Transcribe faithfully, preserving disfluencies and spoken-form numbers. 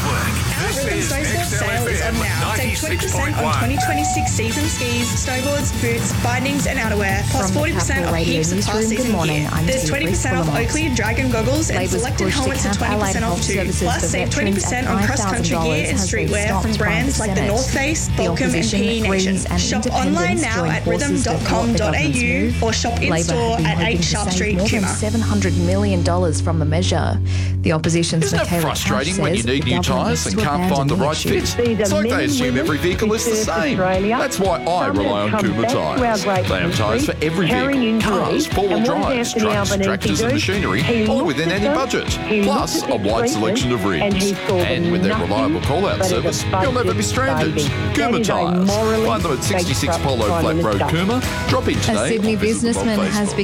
Network. This Rhythm is Snowsport X L sale is F on M now. Save twenty ninety-six percent point on one. twenty twenty-six season skis, snowboards, boots, bindings and outerwear, plus From the forty percent Capital off Radio heaps of Newsroom, past good season morning. gear. I'm There's Tia twenty percent off Rees-Willamont. Oakley and Dragon goggles and Labour's selected push to helmets are cap twenty percent allied off health too. services Plus for save twenty veterans percent at on five cross thousand country gear dollars and has been streetwear stopped from by brands the like the Senate. North Face, The Volcom and opposition, P E Nation. Greens and Shop online independents now joined at forces rhythm to dot thwart com the dot a government's u move. or shop in Labor store have been at hoping eight to Sharp save Street, more than Cooma. seven hundred million dollars from the measure. The opposition's Isn't it Michaela frustrating Cash when you says need the new government tyres needs and to can't find the abandon right issue. fit? It's like they assume every vehicle is the same. That's why I rely on Kuma tyres. They have tyres for every vehicle: cars, four-wheel drives, trucks, tractors and machinery, all within any budget. Plus a wide selection of rims. And with their reliable call-out service, you'll never be stranded. Kuma tyres. Find them at sixty-six Polo Flat Road, Cooma. Drop in today. A Sydney or visit them on businessman has Facebook.